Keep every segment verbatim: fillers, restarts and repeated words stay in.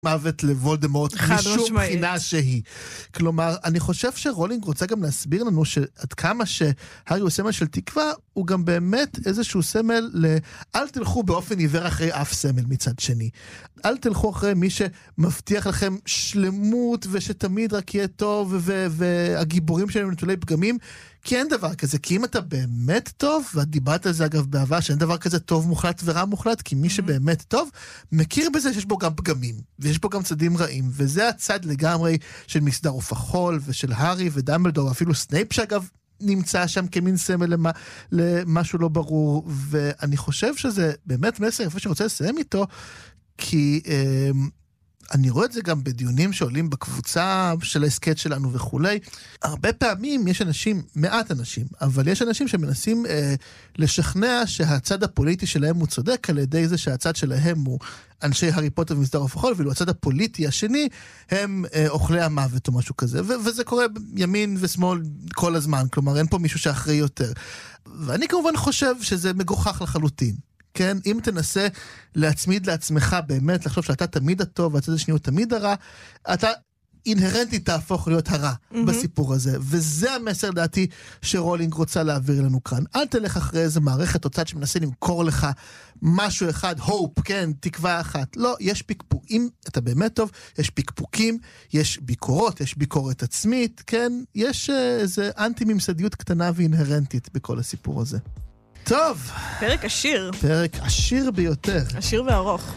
מוות לוולדמורט משום בחינה שהיא. כלומר, אני חושב שרולינג רוצה גם להסביר לנו שעד כמה שהארי הוא סמל של תקווה, הוא גם באמת איזשהו סמל ל... אל תלכו באופן עיוור אחרי אף סמל מצד שני. אל תלכו אחרי מי שמבטיח לכם שלמות ושתמיד רק יהיה טוב ו- והגיבורים שלהם נטולי פגמים, כי אין דבר כזה, כי אם אתה באמת טוב, ואת דיברת על זה אגב בעבר, שאין דבר כזה טוב מוחלט ורע מוחלט, כי מי שבאמת טוב, מכיר בזה שיש בו גם פגמים, ויש בו גם צדים רעים, וזה הצד לגמרי של מסדר עוף החול, ושל הארי ודמבלדור, אפילו סנייפ שאגב נמצא שם כמין סמל למה, למשהו לא ברור, ואני חושב שזה באמת מסר יפה שאני רוצה לסיים איתו, כי... אה, אני רואה את זה גם בדיונים שעולים בקבוצה של העסקת שלנו וכולי. הרבה פעמים יש אנשים, מעט אנשים, אבל יש אנשים שמנסים אה, לשכנע שהצד הפוליטי שלהם הוא צודק, על ידי זה שהצד שלהם הוא אנשי הארי פוטר ומסדר עוף החול, ואילו הצד הפוליטי השני הם אה, אוכלי המוות או משהו כזה. ו- וזה קורה ימין ושמאל כל הזמן, כלומר אין פה מישהו שאחראי יותר. ואני כמובן חושב שזה מגוחך לחלוטין. כן, אם תנסה להצמיד לעצמך באמת, לחשוב שאתה תמיד הטוב, והצד השני הוא תמיד הרע, אתה אינהרנטית תהפוך להיות הרע mm-hmm. בסיפור הזה, וזה המסר דעתי שרולינג רוצה להעביר לנו כאן. אל תלך אחרי איזה מערכת או צד שמנסה למכור לך משהו אחד, hope, כן, תקווה אחת. לא, יש פיקפוק. אם אתה באמת טוב, יש פיקפוקים, יש ביקורות, יש ביקורת עצמית, כן, יש איזה אנטי-ממסדיות קטנה ואינהרנטית בכל הסיפור הזה. טוב. פרק עשיר. פרק עשיר ביותר. עשיר וארוך.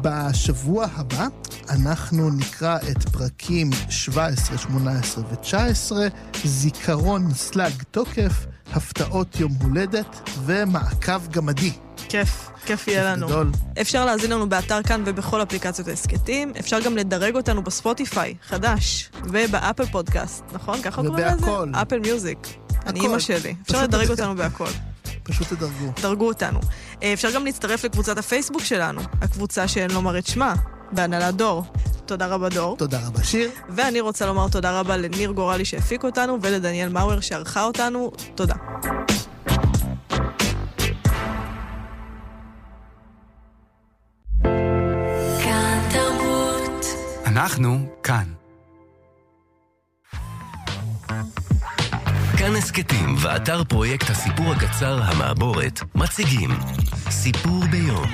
בשבוע הבא אנחנו נקרא את פרקים שבע עשרה, שמונה עשרה ו-תשע עשרה, זיכרון סלאג תוקף, הפתעות יום הולדת ומעקב גמדי. כיף, כיף יהיה לנו. גדול. אפשר להזין לנו באתר כאן ובכל אפליקציות העסקתים, אפשר גם לדרג אותנו בספוטיפיי, חדש, ובאפל פודקאסט, נכון? ככה קוראים לזה? ובהכל. אפל מיוזיק. אני אמא שלי. אפשר לדרג אותנו בהכל. פשוט תדרגו. דרגו אותנו. אפשר גם להצטרף לקבוצת הפייסבוק שלנו, הקבוצה שאין לומר את שמה, בהנהלת דור. תודה רבה דור. תודה רבה שיר. ואני רוצה לומר תודה רבה לניר גורלי שהפיק אותנו, ולדניאל מאואר שערכה אותנו. תודה. כאן תרבות. אנחנו כאן. כאן הסקטים ואתר פרויקט הסיפור הקצר המעבורת מציגים סיפור ביום.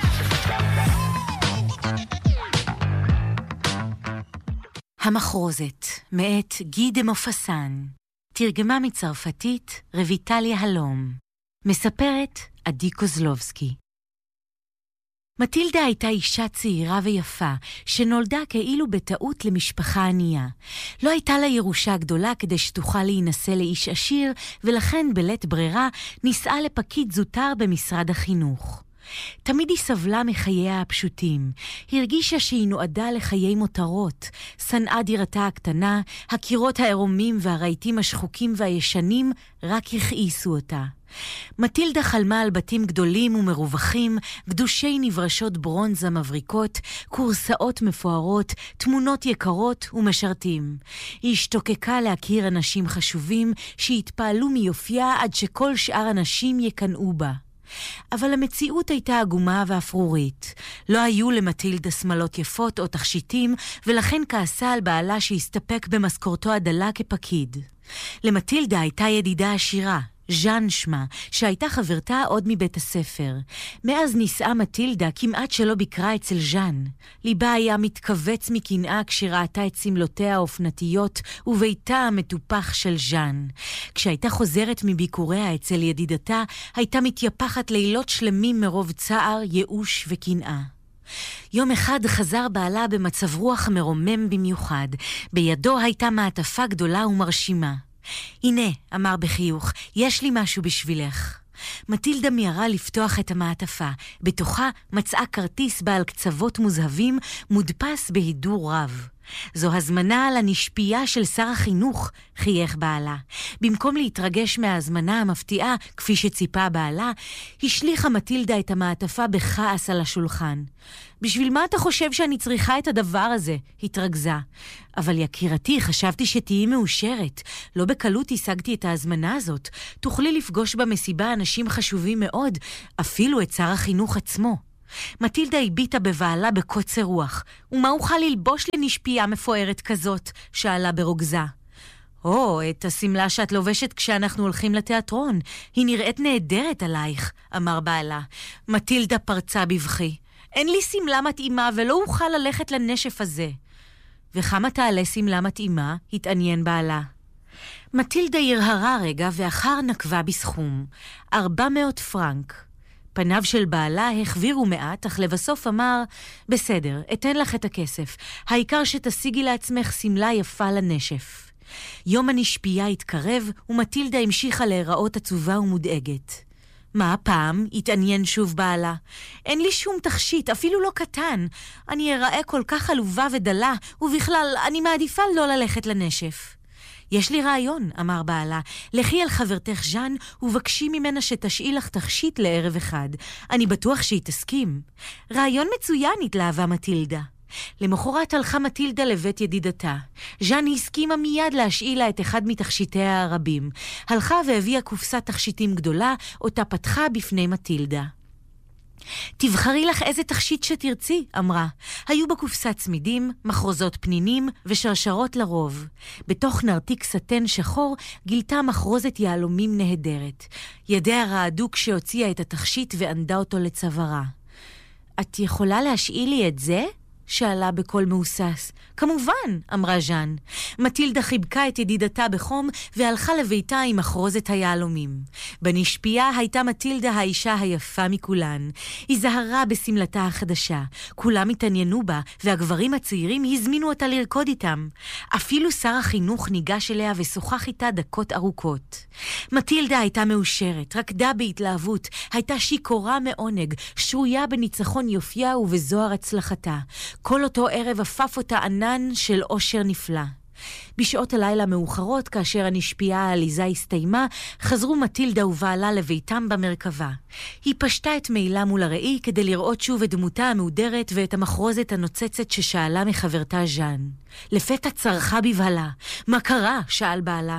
המחרוזת, מאת גי דה מופסן. תרגמה מצרפתית רויטליה הלום. מספרת עדי קוזלובסקי. מטילדה הייתה אישה צעירה ויפה, שנולדה כאילו בטעות למשפחה ענייה. לא הייתה לה ירושה גדולה כדי שתוכל להינשא לאיש עשיר, ולכן בלית ברירה נישאה לפקיד זוטר במשרד החינוך. תמיד היא סבלה מחייה הפשוטים. היא הרגישה שהיא נועדה לחיי מותרות. שנאה דירתה הקטנה, הקירות העירומים והרהיטים השחוקים והישנים רק הכעיסו אותה. מטילדה חלמה על בתים גדולים ומרווחים, גדושי נברשות ברונזה מבריקות, קורסאות מפוארות, תמונות יקרות ומשרתים. היא השתוקקה להכיר אנשים חשובים שהתפעלו מיופייה עד שכל שאר אנשים יקנאו בה. אבל המציאות הייתה עגומה ואפרורית. לא היו למטילדה שמלות יפות או תכשיטים, ולכן כעסה על בעלה שהסתפק במשכורתו הדלה כפקיד. למטילדה הייתה ידידה עשירה, ז'אן שמה, שהייתה חברתה עוד מבית הספר. מאז נישאה מטילדה כמעט שלא ביקרה אצל ז'אן. ליבה היה מתכווץ מקנאה כשראתה את סמלותיה האופנתיות וביתה המטופח של ז'אן. כשהייתה חוזרת מביקוריה אצל ידידתה, הייתה מתייפחת לילות שלמים מרוב צער, ייאוש וקנאה. יום אחד חזר בעלה במצב רוח מרומם במיוחד. בידו הייתה מעטפה גדולה ומרשימה. הנה, אמר בחיוך, יש לי משהו בשבילך. מטילדה מיהרה לפתוח את המעטפה. בתוכה מצאה כרטיס בעל קצוות מוזהבים, מודפס בהידור רב. זו הזמנה על הנשפייה של שר החינוך, חייך בעלה. במקום להתרגש מההזמנה המפתיעה, כפי שציפה בעלה, השליחה מטילדה את המעטפה בכעס על השולחן. בשביל מה אתה חושב שאני צריכה את הדבר הזה? התרגזה. אבל יקירתי, חשבתי שתהיי מאושרת. לא בקלות השגתי את ההזמנה הזאת. תוכלי לפגוש במסיבה אנשים חשובים מאוד, אפילו את שר החינוך עצמו. מטילדה הביטה בבעלה בקוצר רוח. ומה אוכל ללבוש לנשפייה מפוארת כזאת? שאלה ברוגזה. או, את הסמלה שאת לובשת כשאנחנו הולכים לתיאטרון. היא נראית נהדרת עלייך, אמר בעלה. מטילדה פרצה בבכי. אין לי סמלה מתאימה ולא אוכל ללכת לנשף הזה. וכמה תעלה סמלה מתאימה? התעניין בעלה. מטילדה הרהרה רגע ואחר נקבה בסכום. ארבע מאות פרנק. פניו של בעלה החבירו מעט, אך לבסוף אמר, בסדר, אתן לך את הכסף. העיקר שתשיגי לעצמך סמלה יפה לנשף. יום הנשפייה התקרב, ומטילדה המשיכה להיראות עצובה ומודאגת. מה הפעם? התעניין שוב בעלה. אין לי שום תכשיט, אפילו לא קטן. אני אראה כל כך עלובה ודלה, ובכלל, אני מעדיפה לא ללכת לנשף. יש לי רעיון, אמר בעלה. לכי אל חברתך ז'אן, ובקשי ממנה שתשאי לך תכשיט לערב אחד. אני בטוח שהיא תסכים. רעיון מצוין, התלהבה מטילדה. למחרת הלכה מטילדה לבית ידידתה. ז'אן הסכימה מיד להשאילה את אחד מתכשיטיה הרבים. הלכה והביאה קופסת תכשיטים גדולה, אותה פתחה בפני מטילדה. תבחרי לך איזה תכשיט שתרצי, אמרה. היו בקופסת צמידים, מחרוזות פנינים ושרשרות לרוב. בתוך נרתיק סטן שחור גילתה מחרוזת יהלומים נהדרת. ידיה רעדו כשהוציאה את התכשיט וענדה אותו לצווארה. את יכולה להשאיל לי את זה? שאלה בקול מאוסס. כמובן, אמרה ז'אן. מטילדה חיבקה את ידידתה בחום והלכה לביתה עם מחרוזת היהלומים. בנשפייה הייתה מטילדה האישה היפה מכולן. היא זהרה בסמלתה החדשה. כולם התעניינו בה, והגברים הצעירים הזמינו אותה לרקוד איתם. אפילו שר החינוך ניגש אליה ושוחח איתה דקות ארוכות. מטילדה הייתה מאושרת, רקדה בהתלהבות, הייתה שיקורה מעונג, שרויה בניצחון יופייה ובזוהר הצלחתה. כל אותו ערב אפף אותה ענן של אושר נפלא. בשעות הלילה מאוחרות, כאשר הנשפייה העליזה הסתיימה, חזרו מטילדה ובעלה לביתם במרכבה. היא פשטה את מילה מול הראי כדי לראות שוב את דמותה המהודרת ואת המחרוזת הנוצצת ששאלה מחברתה ז'אן. לפתע צרחה בבהלה. מה קרה? שאל בעלה.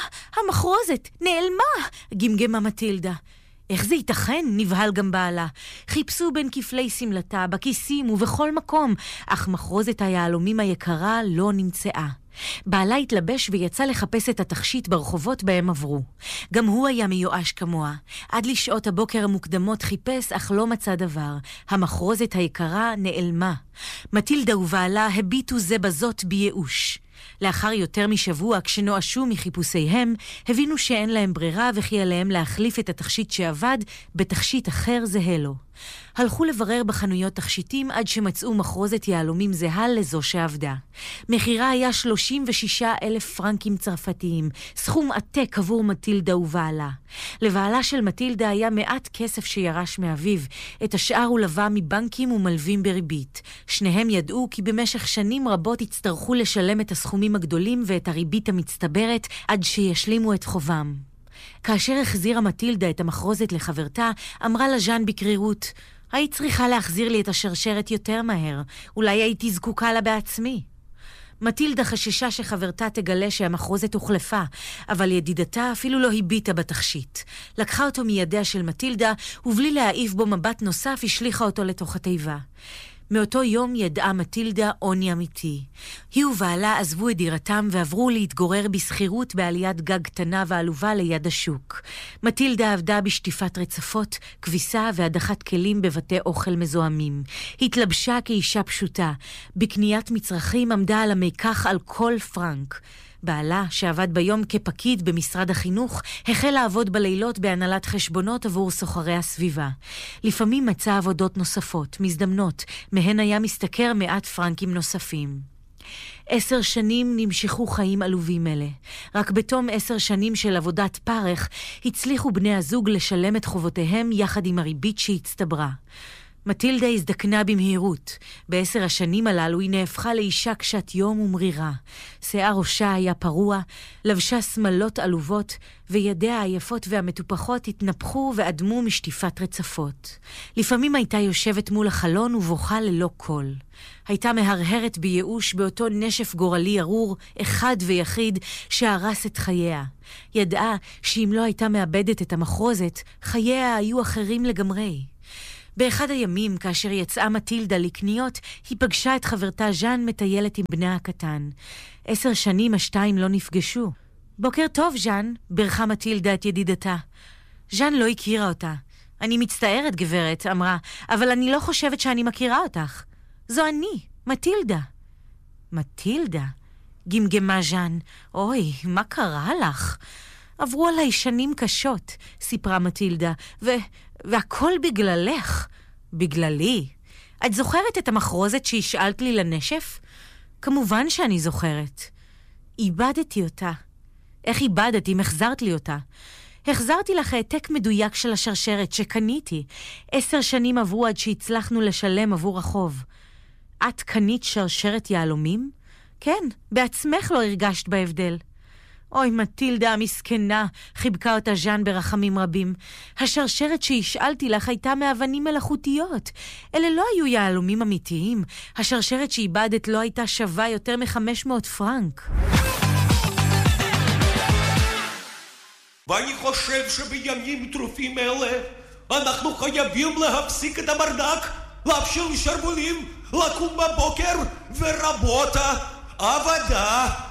המחרוזת נעלמה! גמגמה מטילדה. איך זה ייתכן? נבהל גם בעלה. חיפשו בין כפלי סמלתה, בכיסים ובכל מקום, אך מחרוזת היהלומים היקרה לא נמצאה. בעלה התלבש ויצא לחפש את התכשיט ברחובות בהם עברו. גם הוא היה מיואש כמוה. עד לשעות הבוקר המוקדמות חיפש, אך לא מצא דבר. המחרוזת היקרה נעלמה. מטילדה ובעלה הביטו זה בזאת בייאוש. לאחר יותר משבוע, כשנואשו מחיפושיהם, הבינו שאין להם ברירה וכי עליהם להחליף את התכשיט שעבד בתכשיט אחר זהה לו. הלכו לברר בחנויות תכשיטים עד שמצאו מחרוזת יהלומים זהה לזו שעבדה. מחירה היה שלושים ושישה אלף פרנקים צרפתיים, סכום עתק עבור מטילדה ובעלה. לבעלה של מטילדה היה מעט כסף שירש מאביו, את השאר הוא לווה מבנקים ומלווים בריבית. שניהם ידעו כי במשך שנים רבות יצטרכו לשלם את הסכומים הגדולים ואת הריבית המצטברת עד שישלימו את חובם. כאשר החזירה מטילדה את המחרוזת לחברתה, אמרה לה ז'אן בקרירות, היית צריכה להחזיר לי את השרשרת יותר מהר, אולי הייתי זקוקה לה בעצמי. מטילדה חששה שחברתה תגלה שהמחרוזת הוחלפה, אבל ידידתה אפילו לא הביטה בתכשיט. לקחה אותו מידיה של מטילדה, ובלי להעיף בו מבט נוסף, השליחה אותו לתוך התיבה. מאותו יום ידעה מטילדה עוני אמיתי. היא ובעלה עזבו את דירתם ועברו להתגורר בסחירות בעליית גג קטנה ועלובה ליד השוק. מטילדה עבדה בשטיפת רצפות, כביסה והדחת כלים בבתי אוכל מזוהמים. התלבשה כאישה פשוטה. בקניית מצרכים עמדה על המיקח על כל פרנק. בעלה, שעבד ביום כפקיד במשרד החינוך, החל לעבוד בלילות בהנהלת חשבונות עבור סוחרי הסביבה. לפעמים מצא עבודות נוספות, מזדמנות, מהן היה משתכר מעט פרנקים נוספים. עשר שנים נמשכו חיים עלובים אלה. רק בתום עשר שנים של עבודת פרך, הצליחו בני הזוג לשלם את חובותיהם יחד עם הריבית שהצטברה. מטילדה הזדקנה במהירות. בעשר השנים הללו היא נהפכה לאישה קשת יום ומרירה. שיער ראשה היה פרוע, לבשה שמלות עלובות, וידיה היפות והמטופחות התנפחו ואדמו משטיפת רצפות. לפעמים הייתה יושבת מול החלון ובוכה ללא קול. הייתה מהרהרת בייאוש באותו נשף גורלי ארור, אחד ויחיד, שהרס את חייה. ידעה שאם לא הייתה מאבדת את המחרוזת, חייה היו אחרים לגמרי. באחד הימים, כאשר יצאה מטילדה לקניות, היא פגשה את חברתה ז'אן מטיילת עם בנה הקטן. עשר שנים השתיים לא נפגשו. בוקר טוב, ז'אן, ברכה מטילדה את ידידתה. ז'אן לא הכירה אותה. אני מצטערת, גברת, אמרה, אבל אני לא חושבת שאני מכירה אותך. זו אני, מטילדה. מטילדה? גמגמה ז'אן. אוי, מה קרה לך? עברו עליי שנים קשות, סיפרה מטילדה, ו... והכל בגללך. בגללי. את זוכרת את המחרוזת שהשאלת לי לנשף? כמובן שאני זוכרת. איבדתי אותה. איך איבדת אם החזרת לי אותה? החזרתי לך העתק מדויק של השרשרת שקניתי. עשר שנים עברו עד שהצלחנו לשלם עבור החוב. את קנית שרשרת יהלומים? כן, בעצמך לא הרגשת בהבדל. אוי, מטילדה המסכנה, חיבקה אותה ז'אן ברחמים רבים. השרשרת שהשאלתי לך הייתה מאבנים מלאכותיות. אלה לא היו יהלומים אמיתיים. השרשרת שאיבדת לא הייתה שווה יותר מ-חמש מאות פרנק. ואני חושב שבימים טרופים אלה אנחנו חייבים להפסיק את הברדק, להפשיל שרבולים, לקום בבוקר ורבותה, עבודה.